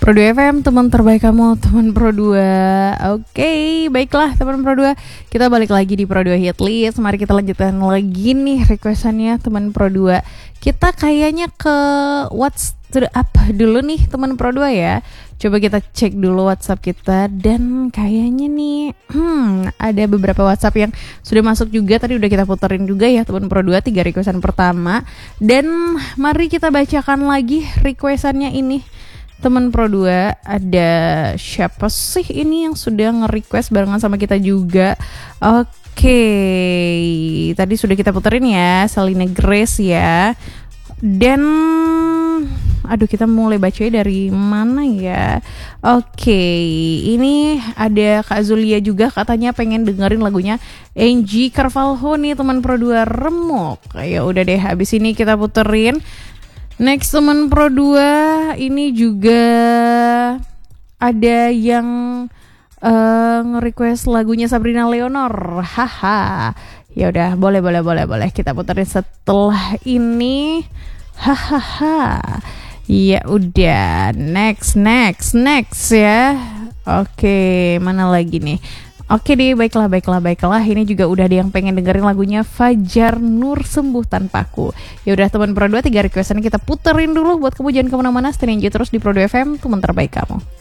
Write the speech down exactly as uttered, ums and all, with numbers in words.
Pro dua F M, teman terbaik kamu, teman Pro dua. Oke, baiklah teman Pro dua. Kita balik lagi di Pro dua Hitlist. Mari kita lanjutkan lagi nih requestannya teman Pro dua. Kita kayaknya ke What's to the Up dulu nih teman Pro dua ya. Coba kita cek dulu WhatsApp kita. Dan kayaknya nih hmm, ada beberapa WhatsApp yang sudah masuk juga. Tadi udah kita puterin juga ya teman Pro dua, tiga requestan pertama. Dan mari kita bacakan lagi requestannya ini. Teman Pro dua, ada siapa sih ini yang sudah nge-request barengan sama kita juga? Oke, tadi sudah kita puterin ya, Selina Grace ya. Dan aduh, kita mulai bacanya dari mana ya? Oke, ini ada Kak Zulia juga katanya pengen dengerin lagunya Angie Carvalho nih teman Pro dua, Remuk. Ya udah deh, habis ini kita puterin. Next teman Pro dua, ini juga ada yang uh, nge-request lagunya Sabrina Leonor. Haha. Ya udah, boleh boleh boleh boleh kita puterin setelah ini. Hahaha. Ya udah, next next next ya. Oke, mana lagi nih? Oke deh, baiklah, baiklah, baiklah. Ini juga udah ada yang pengen dengerin lagunya Fajar Nur Sembuh Tanpaku. Ya udah teman Pro dua, tiga requestan kita puterin dulu buat kamu, jangan kemana-mana. Stay aja terus di Pro dua F M, teman terbaik kamu.